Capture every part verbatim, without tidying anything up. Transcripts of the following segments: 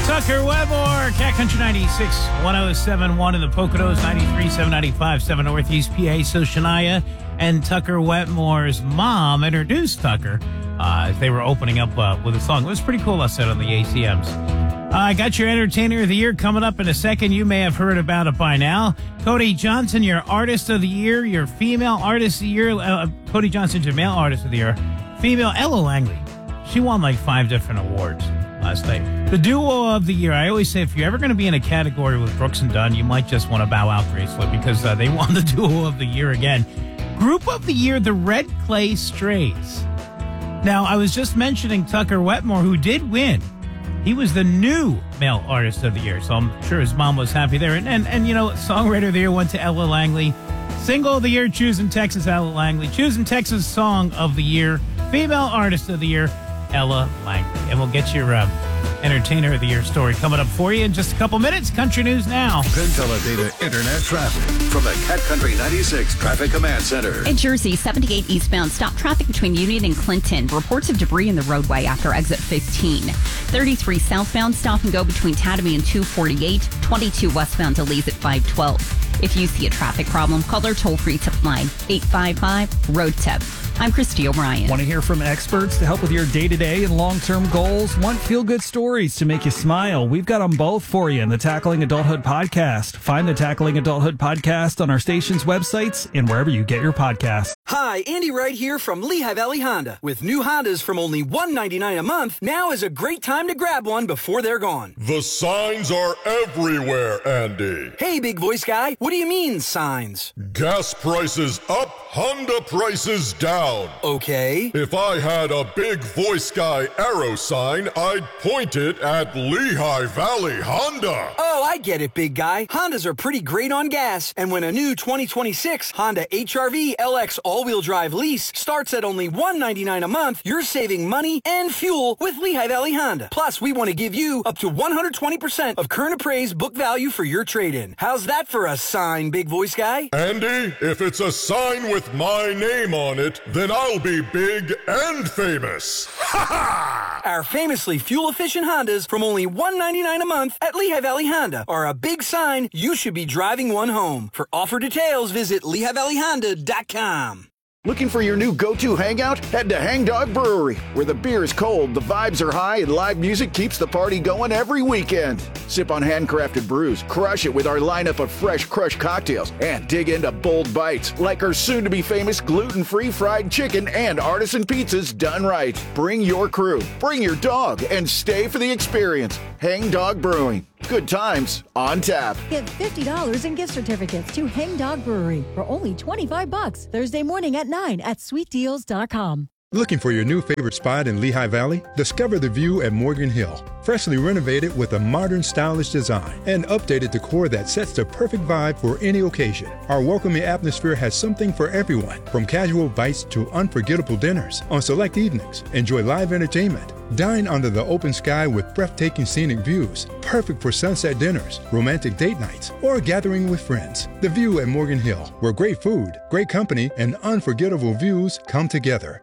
Tucker Wetmore, Cat Country ninety-six, one oh seven point one in the Poconos, ninety-three, seven ninety-five, seven Northeast P A. So Shania and Tucker Wetmore's mom introduced Tucker uh, as they were opening up uh, with a song. It was pretty cool, I said, on the A C Ms. I uh, got your Entertainer of the Year coming up in a second. You may have heard about it by now. Cody Johnson, your Artist of the Year, your Female Artist of the Year. Uh, Cody Johnson's your Male Artist of the Year. Female, Ella Langley. She won like five different awards last night. The Duo of the Year. I always say if you're ever going to be in a category with Brooks and Dunn, you might just want to bow out gracefully because uh, they won the Duo of the Year again. Group of the Year, the Red Clay Strays. Now, I was just mentioning Tucker Wetmore, who did win. He was the new Male Artist of the Year, so I'm sure his mom was happy there. And, and, and you know, Songwriter of the Year went to Ella Langley. Single of the Year, Choosing Texas, Ella Langley. Choosing Texas Song of the Year, Female Artist of the Year, Ella Langley. And we'll get your uh, Entertainer of the Year story coming up for you in just a couple minutes. Country News Now. Penn Teledata Internet Traffic from the Cat Country ninety-six Traffic Command Center. In Jersey, seventy-eight eastbound, stop traffic between Union and Clinton. Reports of debris in the roadway after exit fifteen. thirty-three southbound, stop and go between Tatamy and two forty-eight. twenty-two westbound, delays at five twelve. If you see a traffic problem, call our toll-free tip line, eight five five, road tip. I'm Christy O'Brien. Want to hear from experts to help with your day-to-day and long-term goals? Want feel-good stories to make you smile? We've got them both for you in the Tackling Adulthood podcast. Find the Tackling Adulthood podcast on our station's websites and wherever you get your podcasts. Hi, Andy Wright here from Lehigh Valley Honda. With new Hondas from only one hundred ninety-nine dollars a month, now is a great time to grab one before they're gone. The signs are everywhere, Andy. Hey, big voice guy, what do you mean, signs? Gas prices up, Honda prices down. Okay. If I had a big voice guy arrow sign, I'd point it at Lehigh Valley Honda. Oh, I get it, big guy. Hondas are pretty great on gas. And when a new twenty twenty-six Honda H R V L X all-wheel drive lease starts at only one hundred ninety-nine dollars a month, you're saving money and fuel with Lehigh Valley Honda. Plus, we want to give you up to one hundred twenty percent of current appraised book value for your trade-in. How's that for a sign, big voice guy? Andy, if it's a sign with my name on it, then I'll be big and famous. Ha ha! Our famously fuel-efficient Hondas from only one hundred ninety-nine dollars a month at Lehigh Valley Honda are a big sign you should be driving one home. For offer details, visit Lehigh Valley Honda dot com. Looking for your new go-to hangout? Head to Hang Dog Brewery, where the beer is cold, the vibes are high, and live music keeps the party going every weekend. Sip on handcrafted brews, crush it with our lineup of fresh crushed cocktails, and dig into bold bites like our soon-to-be famous gluten-free fried chicken and artisan pizzas done right. Bring your crew, bring your dog, and stay for the experience. Hang Dog Brewing. Good times on tap. Get fifty dollars in gift certificates to Hang Dog Brewery for only twenty-five bucks. Thursday morning at nine at sweet deals dot com. Looking for your new favorite spot in Lehigh Valley? Discover the View at Morgan Hill. Freshly renovated with a modern, stylish design and updated decor that sets the perfect vibe for any occasion. Our welcoming atmosphere has something for everyone, from casual bites to unforgettable dinners. On select evenings, enjoy live entertainment. Dine under the open sky with breathtaking scenic views, perfect for sunset dinners, romantic date nights, or gathering with friends. The View at Morgan Hill, where great food, great company, and unforgettable views come together.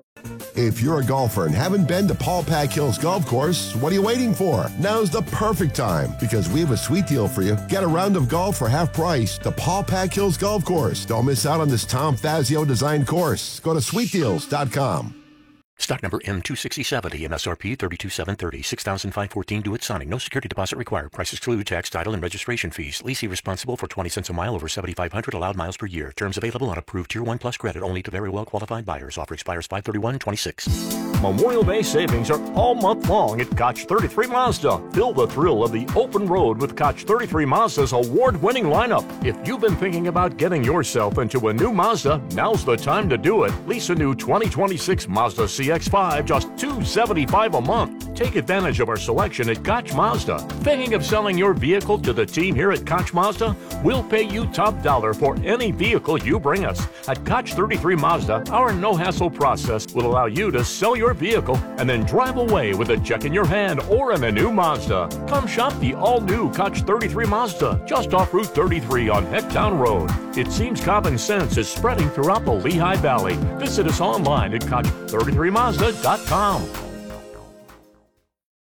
If you're a golfer and haven't been to Paul Pack Hills Golf Course, what are you waiting for? Now's the perfect time because we have a sweet deal for you. Get a round of golf for half price to Paul Pack Hills Golf Course. Don't miss out on this Tom Fazio designed course. Go to sweet deals dot com. Stock number M two sixty seventy, M S R P thirty-two thousand seven hundred thirty, six thousand five hundred fourteen due at signing. No security deposit required. Price exclude tax, title, and registration fees. Leasee responsible for twenty cents a mile over seventy-five hundred allowed miles per year. Terms available on approved Tier one Plus credit only to very well qualified buyers. Offer expires five thirty-one twenty-six. Memorial Day savings are all month long at Koch thirty-three Mazda. Feel the thrill of the open road with Koch thirty-three Mazda's award-winning lineup. If you've been thinking about getting yourself into a new Mazda, now's the time to do it. Lease a new twenty twenty-six Mazda C X five just two hundred seventy-five dollars a month. Take advantage of our selection at Koch Mazda. Thinking of selling your vehicle to the team here at Koch Mazda? We'll pay you top dollar for any vehicle you bring us. At Koch thirty-three Mazda, our no-hassle process will allow you to sell your vehicle and then drive away with a check in your hand or in a new Mazda. Come shop the all-new Koch thirty-three Mazda just off Route thirty-three on Hecktown Road. It seems common sense is spreading throughout the Lehigh Valley. Visit us online at Koch thirty-three Mazda dot com.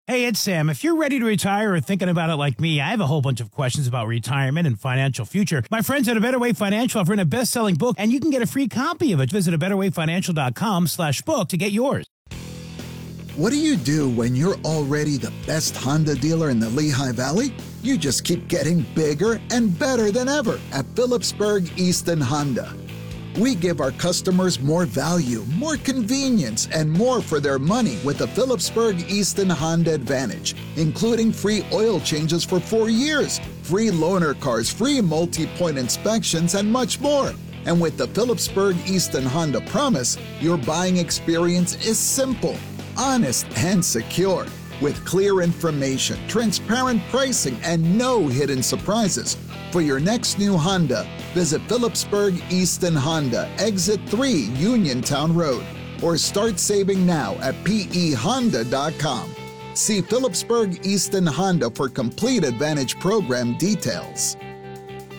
Hey, it's Sam. If you're ready to retire or thinking about it like me, I have a whole bunch of questions about retirement and financial future. My friends at A Better Way Financial have written a best-selling book, and you can get a free copy of it. Visit a better way financial dot com slash book to get yours. What do you do when you're already the best Honda dealer in the Lehigh Valley? You just keep getting bigger and better than ever at Phillipsburg Easton Honda. We give our customers more value, more convenience, and more for their money with the Phillipsburg Easton Honda Advantage, including free oil changes for four years, free loaner cars, free multi-point inspections, and much more. And with the Phillipsburg Easton Honda Promise, your buying experience is simple, honest, and secure. With clear information, transparent pricing, and no hidden surprises. For your next new Honda, visit Phillipsburg Easton Honda, Exit three, Uniontown Road, or start saving now at P E honda dot com. See Phillipsburg Easton Honda for complete Advantage program details.